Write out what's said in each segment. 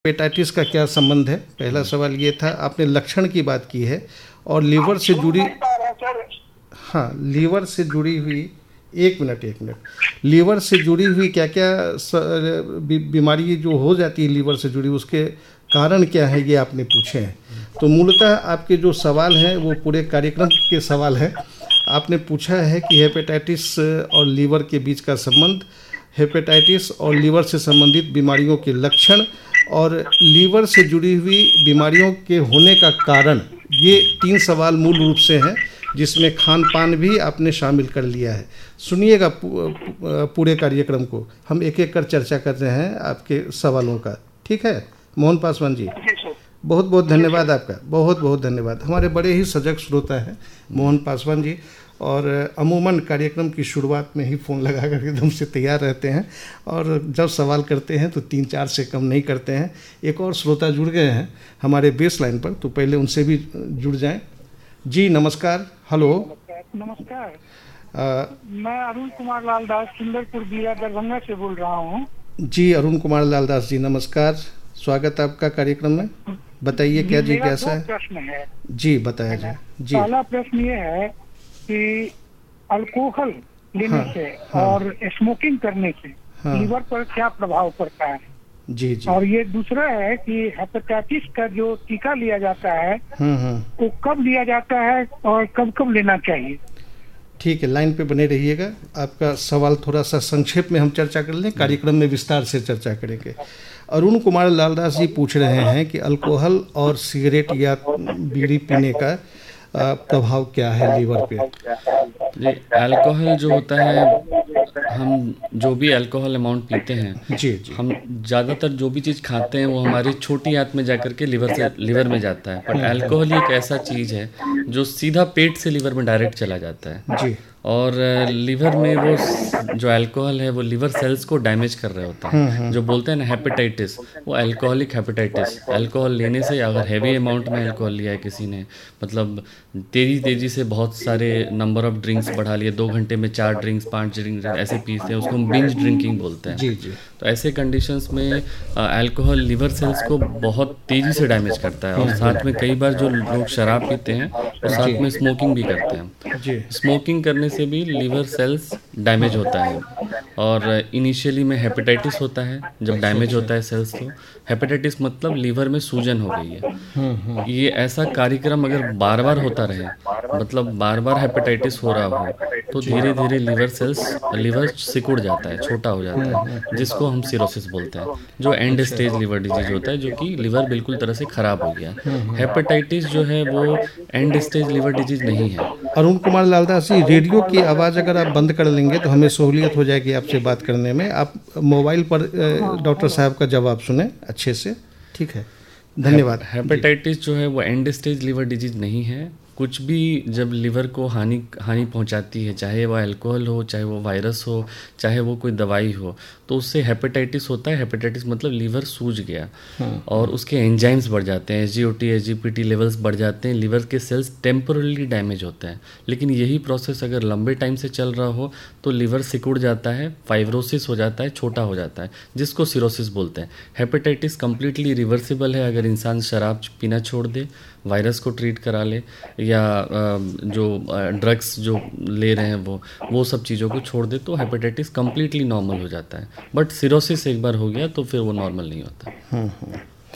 Hepatitis का क्या संबंध है? पहला सवाल ये था। आपने लक्षण की बात की है और लीवर से जुड़ी, हाँ, लीवर से जुड़ी हुई, एक मिनट, लीवर से जुड़ी हुई क्या क्या बीमारी जो हो जाती है लीवर से जुड़ी, उसके कारण क्या है, ये आपने पूछे हैं। तो मूलतः आपके जो सवाल हैं वो पूरे कार्यक्रम के सवाल हैं। आपने पूछा है कि हेपेटाइटिस और लीवर के बीच का संबंध, हेपेटाइटिस और लीवर से संबंधित बीमारियों के लक्षण और लीवर से जुड़ी हुई बीमारियों के होने का कारण, ये 3 सवाल मूल रूप से हैं, जिसमें खान पान भी आपने शामिल कर लिया है। सुनिएगा पूरे कार्यक्रम को, हम एक एक कर चर्चा कर रहे हैं आपके सवालों का, ठीक है? मोहन पासवान जी, बहुत बहुत धन्यवाद आपका, बहुत बहुत धन्यवाद। हमारे बड़े ही सजग श्रोता हैं मोहन पासवान जी, और अमूमन कार्यक्रम की शुरुआत में ही फ़ोन लगा कर एकदम से तैयार रहते हैं, और जब सवाल करते हैं तो 3-4 से कम नहीं करते हैं। एक और श्रोता जुड़ गए हैं हमारे बेस लाइन पर, तो पहले उनसे भी जुड़ जाएं। जी नमस्कार। हेलो। नमस्कार। मैं अरुण कुमार लालदास सुंदरपुर बिया दरभंगा से बोल रहा हूँ। जी अरुण कुमार लालदास जी, नमस्कार, स्वागत है आपका कार्यक्रम में। बताइए क्या जी, कैसा है? प्रश्न है जी, बताया जाए जी। पहला प्रश्न ये है कि अल्कोहल लेने से और स्मोकिंग करने से लीवर पर क्या प्रभाव पड़ता है? जी जी। और ये दूसरा है कि हेपेटाइटिस का जो टीका लिया जाता है वो कब लिया जाता है और कब कब लेना चाहिए? ठीक है, लाइन पे बने रहिएगा। आपका सवाल थोड़ा सा संक्षेप में हम चर्चा कर लें, कार्यक्रम में विस्तार से चर्चा करेंगे। अरुण कुमार लालदास जी पूछ रहे हैं कि अल्कोहल और सिगरेट या बीड़ी पीने का प्रभाव क्या है लीवर पे? जी, अल्कोहल जो होता है, हम जो भी अल्कोहल अमाउंट पीते हैं, जी जी, हम ज़्यादातर जो भी चीज़ खाते हैं वो हमारी छोटी आंत में जाकर के लीवर में जाता है। पर अल्कोहल एक ऐसा चीज़ है जो सीधा पेट से लीवर में डायरेक्ट चला जाता है जी। और लीवर में वो जो अल्कोहल है वो लीवर सेल्स को डैमेज कर रहा होता है। जो बोलते हैं ना हेपेटाइटिस, वो अल्कोहलिक हेपेटाइटिस, अल्कोहल लेने से, अगर हैवी अमाउंट में अल्कोहल लिया है किसी ने, मतलब तेज़ी से बहुत सारे नंबर ऑफ ड्रिंक्स बढ़ा लिए, 2 घंटे में 4 ड्रिंक्स 5 ड्रिंक्स ऐसे पीते हैं, उसको हम बिंज ड्रिंकिंग बोलते हैं। जी जी। तो ऐसे कंडीशंस में अल्कोहल लीवर सेल्स को बहुत तेज़ी से डैमेज करता है। और साथ में कई बार जो लोग शराब पीते हैं वो साथ में स्मोकिंग भी करते हैं। जी। स्मोकिंग करने से भी लीवर सेल्स डैमेज होता है और इनिशियली में हेपेटाइटिस होता है। जब डैमेज होता है सेल्स, तो हेपेटाइटिस मतलब लीवर में सूजन हो गई है। ये ऐसा कार्यक्रम अगर बार बार होता रहे, मतलब बार बार हेपेटाइटिस हो रहा हो, तो धीरे धीरे लीवर सिकुड़ जाता है, छोटा हो जाता है, जिसको हम सिरोसिस बोलते हैं, जो एंड स्टेज लीवर डिजीज होता है, जो कि लीवर बिल्कुल तरह से खराब हो गया। हेपेटाइटिस जो है वो एंड स्टेज लीवर डिजीज नहीं है। अरुण कुमार लालदास जी, रेडियो की आवाज़ अगर आप बंद कर लेंगे तो हमें सहूलियत हो जाएगी आपसे बात करने में। आप मोबाइल पर डॉक्टर साहब का जवाब सुने अच्छे से, ठीक है? धन्यवाद। हेपेटाइटिस जो है वो एंड स्टेज लीवर डिजीज नहीं है। कुछ भी जब लिवर को हानि पहुंचाती है, चाहे वो अल्कोहल हो, चाहे वो वायरस हो, चाहे वो कोई दवाई हो, तो उससे हेपेटाइटिस होता है। हेपेटाइटिस मतलब लीवर सूज गया और उसके एंजाइम्स बढ़ जाते हैं, SGOT SGPT लेवल्स बढ़ जाते हैं, लीवर के सेल्स टेम्पोरली डैमेज होते हैं। लेकिन यही प्रोसेस अगर लंबे टाइम से चल रहा हो तो लीवर सिकुड़ जाता है, फाइब्रोसिस हो जाता है, छोटा हो जाता है, जिसको सिरोसिस बोलते हैं। हेपेटाइटिस कम्प्लीटली रिवर्सिबल है अगर इंसान शराब पीना छोड़ दे, वायरस को ट्रीट करा ले, या जो ड्रग्स जो ले रहे हैं वो सब चीज़ों को छोड़ दे, तो हेपेटाइटिस कम्प्लीटली नॉर्मल हो जाता है। बट सिरोसिस एक बार हो गया तो फिर वो नॉर्मल नहीं होता।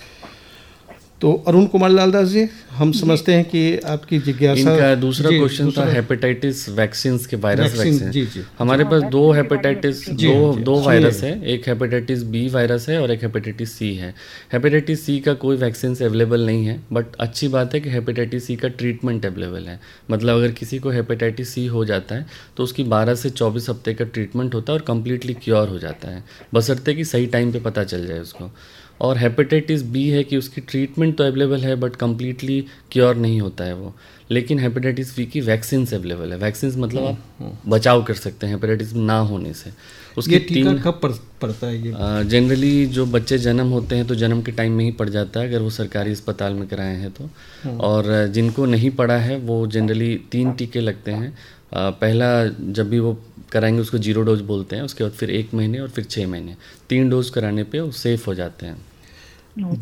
तो अरुण कुमार लालदास जी, हम समझते हैं कि आपकी जिज्ञासा, इनका दूसरा क्वेश्चन था हेपेटाइटिस वैक्सीन के, वायरस वैक्सीन। जी जी। हमारे पास दो हेपेटाइटिस, दो वायरस है, एक हेपेटाइटिस बी वायरस है और एक हेपेटाइटिस सी है। हेपेटाइटिस सी का कोई वैक्सीन अवेलेबल नहीं है, बट अच्छी बात है कि हेपेटाइटिस सी का ट्रीटमेंट अवेलेबल है। मतलब अगर किसी को हेपेटाइटिस सी हो जाता है तो उसकी 12 से 24 हफ्ते का ट्रीटमेंट होता है और कम्प्लीटली क्योर हो जाता है, बशर्ते कि सही टाइम पे पता चल जाए उसको। और हेपेटाइटिस बी है कि उसकी ट्रीटमेंट तो अवेलेबल है बट कम्प्लीटली क्योर नहीं होता है वो। लेकिन हेपेटाइटिस बी की वैक्सीन अवेलेबल है। वैक्सीन मतलब आप बचाव कर सकते हैं हेपेटाइटिस ना होने से। उसके टीका कब पड़ता है ये? जनरली जो बच्चे जन्म होते हैं तो जन्म के टाइम में ही पड़ जाता है, अगर वो सरकारी अस्पताल में कराए हैं तो। और जिनको नहीं पड़ा है वो जनरली 3 टीके लगते हैं। पहला जब भी वो कराएंगे उसको 0 डोज बोलते हैं, उसके बाद फिर 1 महीने और फिर 6 महीने, 3 डोज कराने पे वो सेफ हो जाते हैं।